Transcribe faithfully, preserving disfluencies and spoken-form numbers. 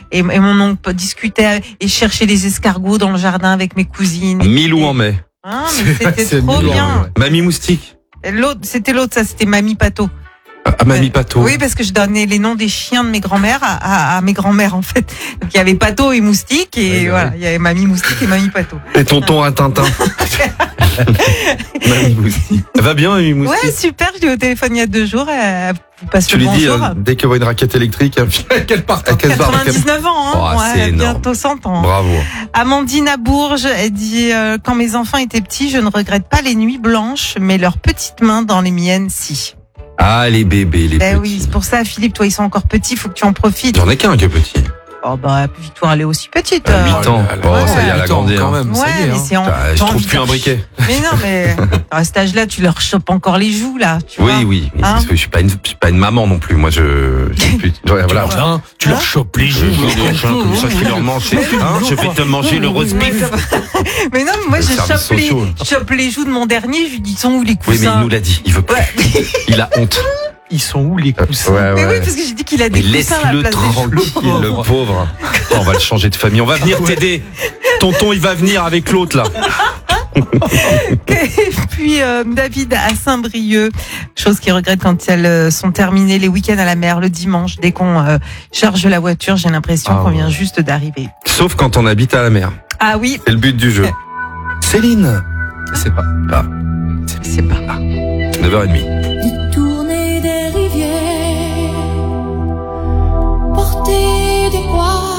et, et mon oncle discutait et cherchait les escargots dans le jardin avec mes cousines. Milou en mai. Hein, mais c'était C'est trop Milou, bien. ouais. Mamie Moustique. L'autre, c'était l'autre, ça, c'était Mamie Pato. Ah, Mamie Pato. Oui, parce que je donnais les noms des chiens de mes grands-mères à, à, à mes grands-mères, en fait. Donc, il y avait Pato et Moustique, et Oui, voilà, oui. il y avait Mamie Moustique et Mamie Pato. Et tonton à Tintin. Mamie Moustique. Elle va bien, Mamie Moustique? Ouais, super, je l'ai eu au téléphone il y a deux jours, elle vous passe Tu le lui dis, bonjour. euh, dès qu'elle voit une raquette électrique, Quelle part elle casse barre. quatre-vingt-dix-neuf ans, hein. Oh, c'est Ouais, énorme. bientôt cent ans. Bravo. Amandine à Bourges, elle dit euh, quand mes enfants étaient petits, je ne regrette pas les nuits blanches, mais leurs petites mains dans les miennes, si. Ah, les bébés, les Ben petits. oui, c'est pour ça, Philippe, toi, ils sont encore petits, faut que tu en profites. J'en ai qu'un qui est petit. Oh bah, Victoire, elle est aussi petite. À euh. huit ans. elle- Bon, elle- ça y est, elle a huit ans, grandi. quand hein. même, Ouais, ça y est, mais hein. c'est en. Ah, je t'as trouve envie plus de- un briquet. Mais non, mais à cet âge-là, tu leur chopes encore les joues, là. Tu Oui, vois. oui. mais Hein parce que je suis pas une, je suis pas une maman non plus. Moi, je, je suis plus- ouais, Tu voilà. leur, hein, tu leur chopes les Je joues. joue des chiens comme ça, je vais leur manger. Hein, je vais te manger le roast Mais, beef. ça- mais non, mais moi, Le je service chope les, sociaux. je chope les joues de mon dernier, je lui dis, ils sont où les Oui, mais coussins? il nous l'a dit. Il veut plus. Il a honte. Ils sont où les coussins? Ouais, Mais ouais. oui, parce que j'ai dit qu'il a Mais des coussins à la laisse-le place des joues. tranquille, le pauvre. Oh, on va le changer de famille. On va venir t'aider. Tonton, il va venir avec l'autre, là. Et puis euh, David à Saint-Brieuc, chose qu'il regrette quand elles euh, sont terminées les week-ends à la mer le dimanche. Dès qu'on euh, charge la voiture, j'ai l'impression Ah qu'on ouais. vient juste d'arriver. Sauf quand on habite à la mer. Ah oui, C'est le but du jeu. Céline. C'est pas. Ah, c'est pas. neuf heures trente. Détourner des rivières, porter des poids.